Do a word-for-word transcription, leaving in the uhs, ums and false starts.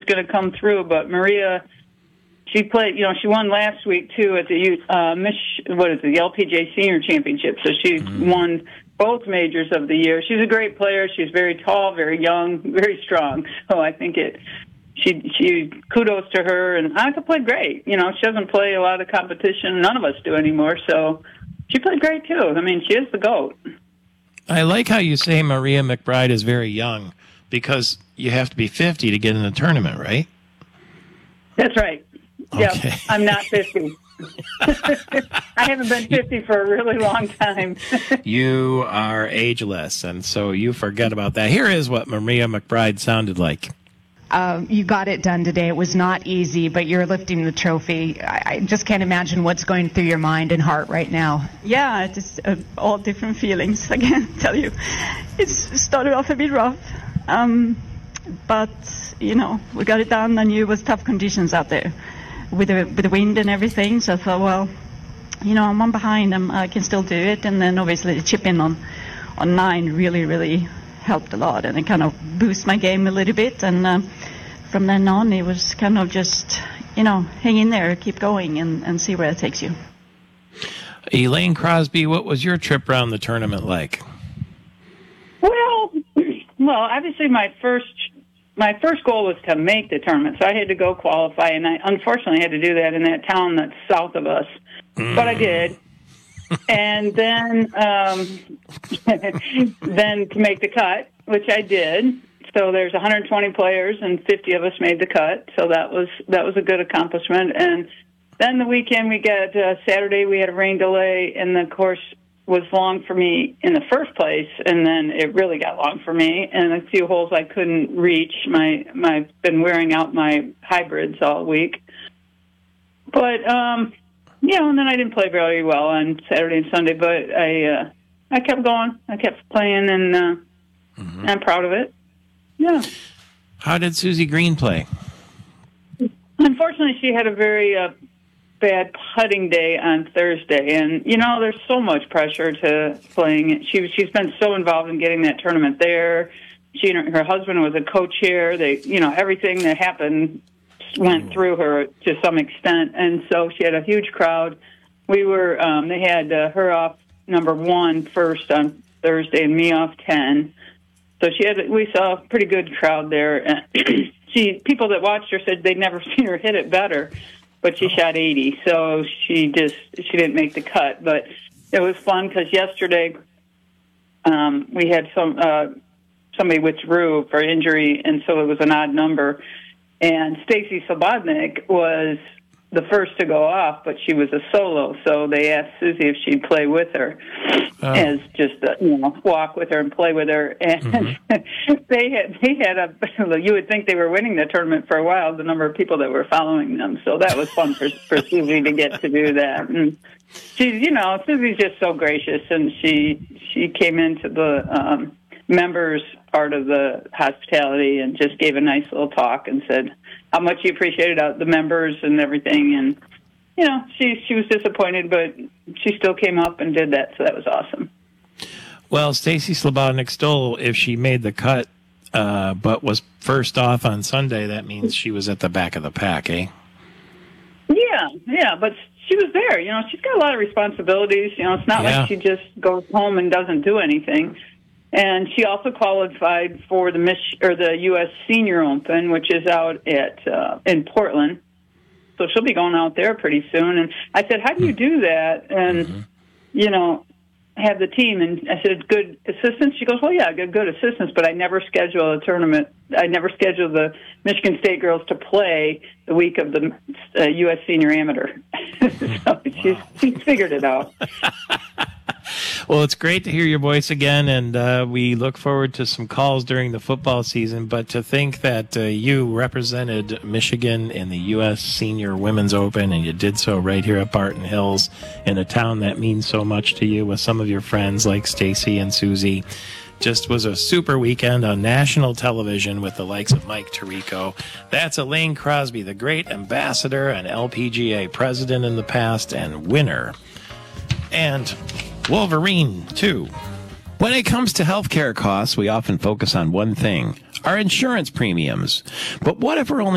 going to come through. But Maria, she played, you know, she won last week, too, at the, uh, Mich- what is it, the L P G A Senior Championship. So she mm-hmm. won both majors of the year. She's a great player. She's very tall, very young, very strong. So I think it, she, she, kudos to her. And Annika played great. You know, she doesn't play a lot of competition. None of us do anymore. So she played great, too. I mean, she is the GOAT. I like how you say Maria McBride is very young, because you have to be fifty to get in the tournament, right? That's right. Okay. Yeah, I'm not fifty. I haven't been fifty for a really long time. You are ageless, and so you forget about that. Here is what Maria McBride sounded like. Um, you got it done today. It was not easy, but you're lifting the trophy. I, I just can't imagine what's going through your mind and heart right now. Yeah, it's uh, all different feelings. I can't tell you. It's started off a bit rough, um, but you know, we got it done. I knew it was tough conditions out there with the with the wind and everything. So I thought, well, you know, I'm one behind. I'm, I can still do it. And then obviously the chip in on on nine really, really helped a lot, and it kind of boosted my game a little bit. And uh, from then on, it was kind of just, you know, hang in there, keep going, and, and see where it takes you. Elaine Crosby, what was your trip around the tournament like? Well, well, obviously my first my first goal was to make the tournament, so I had to go qualify, and I unfortunately had to do that in that town that's south of us, mm. but I did. And then, um, then to make the cut, which I did. So there's one hundred twenty players, and fifty of us made the cut. So that was that was a good accomplishment. And then the weekend we got uh, Saturday we had a rain delay, and the course was long for me in the first place, and then it really got long for me. And a few holes I couldn't reach. My my I've been wearing out my hybrids all week, but. Um, Yeah, and then I didn't play very well on Saturday and Sunday, but I uh, I kept going. I kept playing, and uh, mm-hmm. I'm proud of it. Yeah. How did Susie Green play? Unfortunately, she had a very uh, bad putting day on Thursday, and you know, there's so much pressure to playing. She she's been so involved in getting that tournament there. She and her husband was a co-chair. They, you know, everything that happened went through her to some extent, and so she had a huge crowd. We were, um, they had uh, her off number one first on Thursday, and me off ten. So she had, we saw a pretty good crowd there. And she, people that watched her said they'd never seen her hit it better, but she shot eighty. So she just, she didn't make the cut. But it was fun because yesterday um, we had some uh, somebody withdrew for injury, and so it was an odd number. And Stacy Slobodnik was the first to go off, but she was a solo, so they asked Susie if she'd play with her, oh. as just a, you know, walk with her and play with her. And mm-hmm. they had they had a. You would think they were winning the tournament for a while. The number of people that were following them, so that was fun for for Susie to get to do that. And she's, you know, Susie's just so gracious, and she she came into the um, members part of the hospitality and just gave a nice little talk and said how much she appreciated the members and everything. And, you know, she she was disappointed, but she still came up and did that, so that was awesome. Well, Stacy Slobodnik stole, if she made the cut, uh, but was first off on Sunday, that means she was at the back of the pack, eh? Yeah, yeah, but she was there. You know, she's got a lot of responsibilities. You know, it's not yeah. like she just goes home and doesn't do anything. And she also qualified for the Mich- or the U S Senior Open, which is out at uh, in Portland. So she'll be going out there pretty soon. And I said, how do you do that? And, mm-hmm. you know, have the team. And I said, good assistance? She goes, well, yeah, good, good assistance, but I never schedule a tournament. I never schedule the Michigan State girls to play the week of the uh, U S Senior Amateur. so wow. she's, she's figured it out. Well, it's great to hear your voice again, and uh, we look forward to some calls during the football season. But to think that uh, you represented Michigan in the U S Senior Women's Open, and you did so right here at Barton Hills in a town that means so much to you with some of your friends like Stacy and Susie, just was a super weekend on national television with the likes of Mike Tirico. That's Elaine Crosby, the great ambassador and L P G A president in the past and winner. And Wolverine, too. When it comes to healthcare costs, we often focus on one thing, our insurance premiums. But what if we're only